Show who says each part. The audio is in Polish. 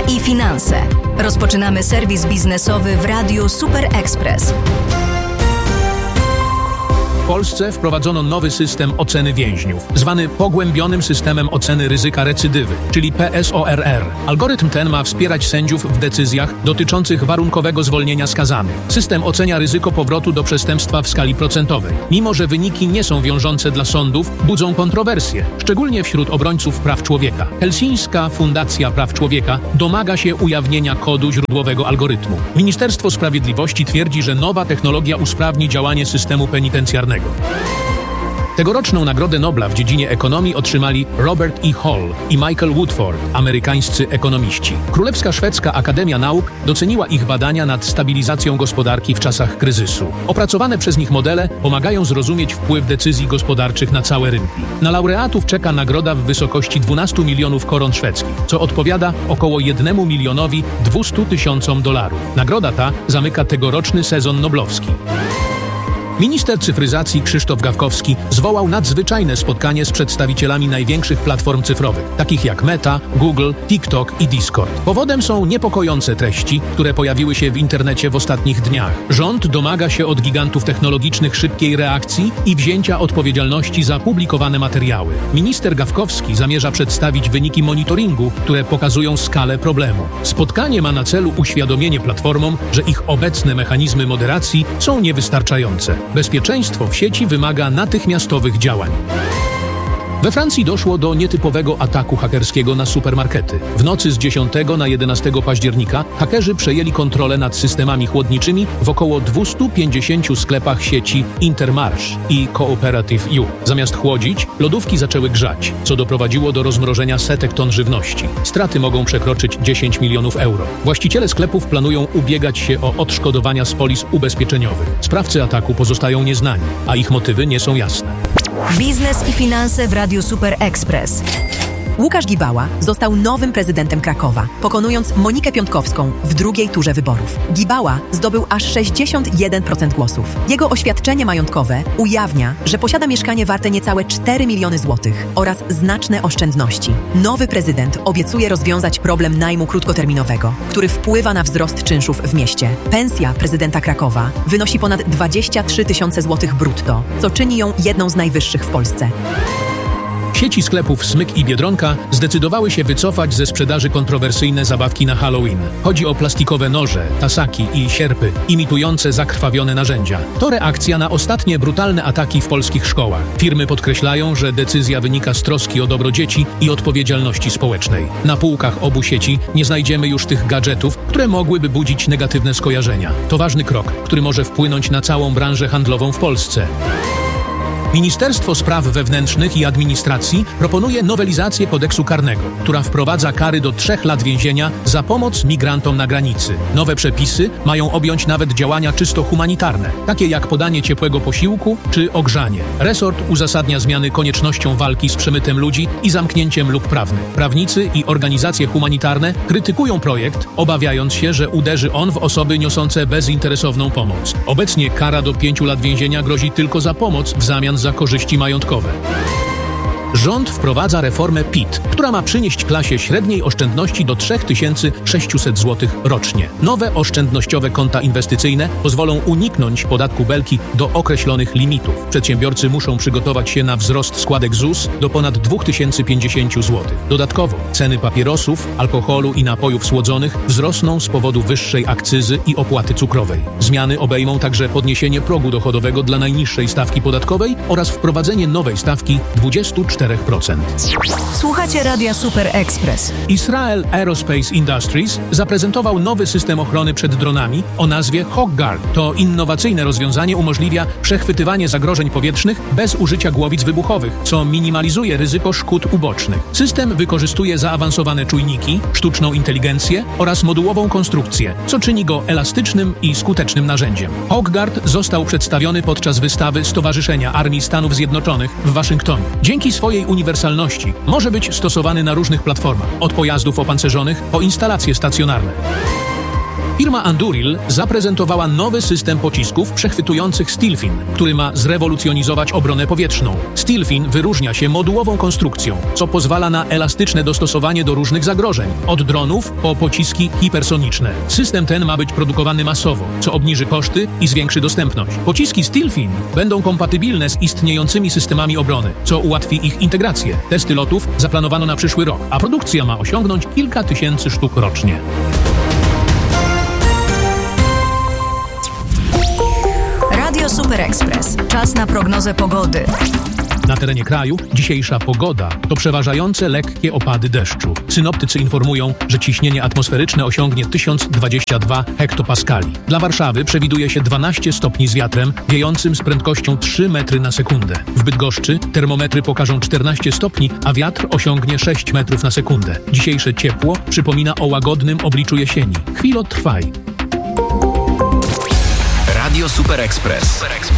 Speaker 1: i finanse. Rozpoczynamy serwis biznesowy w Radiu Super Express.
Speaker 2: W Polsce wprowadzono nowy system oceny więźniów, zwany pogłębionym systemem oceny ryzyka recydywy, czyli PSORR. Algorytm ten ma wspierać sędziów w decyzjach dotyczących warunkowego zwolnienia skazanych. System ocenia ryzyko powrotu do przestępstwa w skali procentowej. Mimo że wyniki nie są wiążące dla sądów, budzą kontrowersje, szczególnie wśród obrońców praw człowieka. Helsińska Fundacja Praw Człowieka domaga się ujawnienia kodu źródłowego algorytmu. Ministerstwo Sprawiedliwości twierdzi, że nowa technologia usprawni działanie systemu penitencjarnego. Tegoroczną Nagrodę Nobla w dziedzinie ekonomii otrzymali Robert E. Hall i Michael Woodford, amerykańscy ekonomiści. Królewska Szwedzka Akademia Nauk doceniła ich badania nad stabilizacją gospodarki w czasach kryzysu. Opracowane przez nich modele pomagają zrozumieć wpływ decyzji gospodarczych na całe rynki. Na laureatów czeka nagroda w wysokości 12 milionów koron szwedzkich, co odpowiada około 1 milionowi 200 tysiącom dolarów. Nagroda ta zamyka tegoroczny sezon noblowski. Minister cyfryzacji Krzysztof Gawkowski zwołał nadzwyczajne spotkanie z przedstawicielami największych platform cyfrowych, takich jak Meta, Google, TikTok i Discord. Powodem są niepokojące treści, które pojawiły się w internecie w ostatnich dniach. Rząd domaga się od gigantów technologicznych szybkiej reakcji i wzięcia odpowiedzialności za publikowane materiały. Minister Gawkowski zamierza przedstawić wyniki monitoringu, które pokazują skalę problemu. Spotkanie ma na celu uświadomienie platformom, że ich obecne mechanizmy moderacji są niewystarczające. Bezpieczeństwo w sieci wymaga natychmiastowych działań. We Francji doszło do nietypowego ataku hakerskiego na supermarkety. W nocy z 10 na 11 października hakerzy przejęli kontrolę nad systemami chłodniczymi w około 250 sklepach sieci Intermarché i Cooperative U. Zamiast chłodzić, lodówki zaczęły grzać, co doprowadziło do rozmrożenia setek ton żywności. Straty mogą przekroczyć 10 milionów euro. Właściciele sklepów planują ubiegać się o odszkodowania z polis ubezpieczeniowych. Sprawcy ataku pozostają nieznani, a ich motywy nie są jasne.
Speaker 1: Biznes i finanse w Radiu Super Express.
Speaker 3: Łukasz Gibała został nowym prezydentem Krakowa, pokonując Monikę Piątkowską w drugiej turze wyborów. Gibała zdobył aż 61% głosów. Jego oświadczenie majątkowe ujawnia, że posiada mieszkanie warte niecałe 4 miliony złotych oraz znaczne oszczędności. Nowy prezydent obiecuje rozwiązać problem najmu krótkoterminowego, który wpływa na wzrost czynszów w mieście. Pensja prezydenta Krakowa wynosi ponad 23 tysiące złotych brutto, co czyni ją jedną z najwyższych w Polsce.
Speaker 2: Sieci sklepów Smyk i Biedronka zdecydowały się wycofać ze sprzedaży kontrowersyjne zabawki na Halloween. Chodzi o plastikowe noże, tasaki i sierpy imitujące zakrwawione narzędzia. To reakcja na ostatnie brutalne ataki w polskich szkołach. Firmy podkreślają, że decyzja wynika z troski o dobro dzieci i odpowiedzialności społecznej. Na półkach obu sieci nie znajdziemy już tych gadżetów, które mogłyby budzić negatywne skojarzenia. To ważny krok, który może wpłynąć na całą branżę handlową w Polsce. Ministerstwo Spraw Wewnętrznych i Administracji proponuje nowelizację kodeksu karnego, która wprowadza kary do 3 lat więzienia za pomoc migrantom na granicy. Nowe przepisy mają objąć nawet działania czysto humanitarne, takie jak podanie ciepłego posiłku czy ogrzanie. Resort uzasadnia zmiany koniecznością walki z przemytem ludzi i zamknięciem luk prawnych. Prawnicy i organizacje humanitarne krytykują projekt, obawiając się, że uderzy on w osoby niosące bezinteresowną pomoc. Obecnie kara do 5 lat więzienia grozi tylko za pomoc w zamian za korzyści majątkowe. Rząd wprowadza reformę PIT, która ma przynieść klasie średniej oszczędności do 3600 zł rocznie. Nowe oszczędnościowe konta inwestycyjne pozwolą uniknąć podatku Belki do określonych limitów. Przedsiębiorcy muszą przygotować się na wzrost składek ZUS do ponad 2050 zł. Dodatkowo ceny papierosów, alkoholu i napojów słodzonych wzrosną z powodu wyższej akcyzy i opłaty cukrowej. Zmiany obejmą także podniesienie progu dochodowego dla najniższej stawki podatkowej oraz wprowadzenie nowej stawki 24%.
Speaker 1: Słuchacie Radia Super Express.
Speaker 2: Israel Aerospace Industries zaprezentował nowy system ochrony przed dronami o nazwie HawkGuard. To innowacyjne rozwiązanie umożliwia przechwytywanie zagrożeń powietrznych bez użycia głowic wybuchowych, co minimalizuje ryzyko szkód ubocznych. System wykorzystuje zaawansowane czujniki, sztuczną inteligencję oraz modułową konstrukcję, co czyni go elastycznym i skutecznym narzędziem. HawkGuard został przedstawiony podczas wystawy Stowarzyszenia Armii Stanów Zjednoczonych w Waszyngtonie. Dzięki swojej uniwersalności może być stosowany na różnych platformach, od pojazdów opancerzonych po instalacje stacjonarne. Firma Anduril zaprezentowała nowy system pocisków przechwytujących Stilfin, który ma zrewolucjonizować obronę powietrzną. Stilfin wyróżnia się modułową konstrukcją, co pozwala na elastyczne dostosowanie do różnych zagrożeń, od dronów po pociski hipersoniczne. System ten ma być produkowany masowo, co obniży koszty i zwiększy dostępność. Pociski Stilfin będą kompatybilne z istniejącymi systemami obrony, co ułatwi ich integrację. Testy lotów zaplanowano na przyszły rok, a produkcja ma osiągnąć kilka tysięcy sztuk rocznie.
Speaker 1: Radio Super Express. Czas na prognozę pogody.
Speaker 2: Na terenie kraju dzisiejsza pogoda to przeważające lekkie opady deszczu. Synoptycy informują, że ciśnienie atmosferyczne osiągnie 1022 hektopaskali. Dla Warszawy przewiduje się 12 stopni z wiatrem wiejącym z prędkością 3 metry na sekundę. W Bydgoszczy termometry pokażą 14 stopni, a wiatr osiągnie 6 metrów na sekundę. Dzisiejsze ciepło przypomina o łagodnym obliczu jesieni. Chwilotrwaj.
Speaker 4: Radio Super Express.